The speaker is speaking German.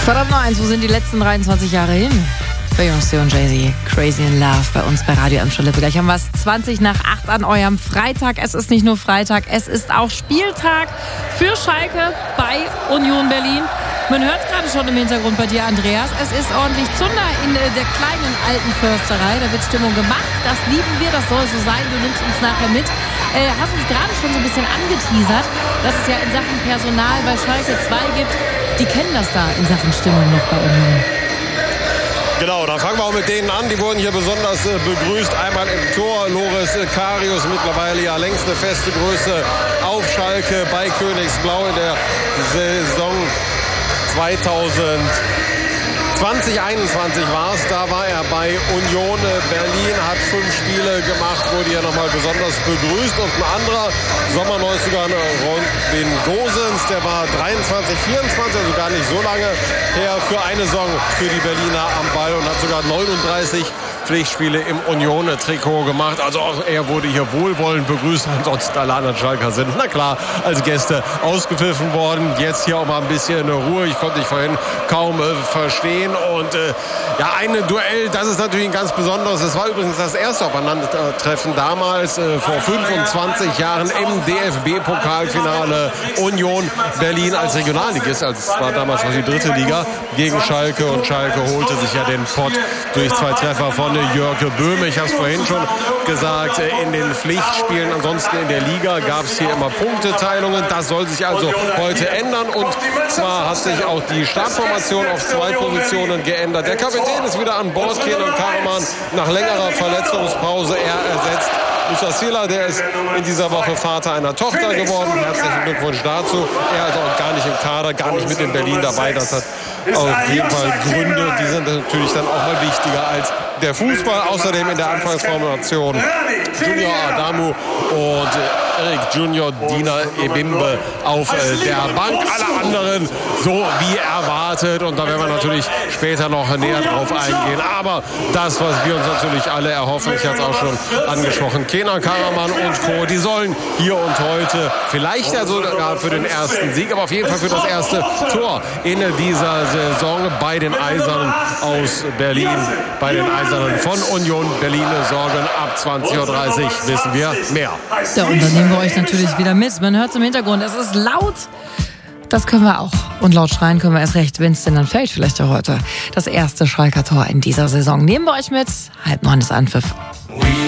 Verdammt noch eins, wo sind die letzten 23 Jahre hin? Beyoncé und Jay-Z, Crazy in Love bei uns bei Radio Amstel Lippe. Gleich haben wir es 20 nach 8 an eurem Freitag. Es ist nicht nur Freitag, es ist auch Spieltag für Schalke bei Union Berlin. Man hört es gerade schon im Hintergrund bei dir, Andreas. Es ist ordentlich Zunder in der kleinen alten Försterei. Da wird Stimmung gemacht. Das lieben wir, das soll so sein. Du nimmst uns nachher mit. Hast uns gerade schon so ein bisschen angeteasert, dass es ja in Sachen Personal bei Schalke 2 gibt. Die kennen das da in Sachen Stimmung noch bei Union. Genau, da fangen wir auch mit denen an. Die wurden hier besonders begrüßt. Einmal im Tor Loris Karius, mittlerweile ja längst eine feste Größe auf Schalke bei Königsblau in der Saison 2021 war es. Da war er bei Union Berlin, hat 5 Spiele gemacht, wurde ja nochmal besonders begrüßt. Und ein anderer Sommerneuzugang, Robin Gosens, der war 23, 24, also gar nicht so lange her, für eine Saison für die Berliner am Ball und hat sogar 39 Pflichtspiele im Union-Trikot gemacht. Also auch er wurde hier wohlwollend begrüßt. Ansonsten alle anderen Schalker sind, na klar, als Gäste ausgepfiffen worden. Jetzt hier auch mal ein bisschen Ruhe. Ich konnte dich vorhin kaum verstehen. Und ja, ein Duell, das ist natürlich ein ganz besonderes. Es war übrigens das erste Aufeinandertreffen damals vor 25 Jahren im DFB-Pokalfinale Union Berlin als Regionalligist. Also es war damals noch die 3. Liga gegen Schalke. Und Schalke holte sich ja den Pott durch 2 Treffer von Jörg Böhme. Ich habe es vorhin schon gesagt, in den Pflichtspielen, ansonsten in der Liga gab es hier immer Punkteteilungen. Das soll sich also heute ändern. Und zwar hat sich auch die Startformation auf 2 Positionen geändert. Der Kapitän ist wieder an Bord, Kenan Karaman, nach längerer Verletzungspause. Er ersetzt Musacila, der ist in dieser Woche Vater einer Tochter geworden. Herzlichen Glückwunsch dazu. Er ist auch gar nicht im Kader, gar nicht mit in Berlin dabei. Das hat auf jeden Fall Gründe. Die sind natürlich dann auch mal wichtiger als der Fußball. Außerdem in der Anfangsformation Junior Adamu und Eric Junior Dina Ebimbe auf der Bank. Alle anderen so wie erwartet. Und da werden wir natürlich später noch näher drauf eingehen. Aber das, was wir uns natürlich alle erhoffen, ich hatte es auch schon angesprochen, Kenan Karaman und Co., die sollen hier und heute vielleicht ja sogar für den ersten Sieg, aber auf jeden Fall für das erste Tor in dieser Saison bei den Eisernen aus Berlin, bei den Eisernen von Union Berlin sorgen. Ab 20:30 Uhr wissen wir mehr. Ja, und dann nehmen wir euch natürlich wieder mit. Man hört es im Hintergrund, es ist laut. Das können wir auch. Und laut schreien können wir erst recht, wenn es denn dann fällt, vielleicht ja heute. Das erste Schalker Tor in dieser Saison. Nehmen wir euch mit. 8:30 ist Anpfiff.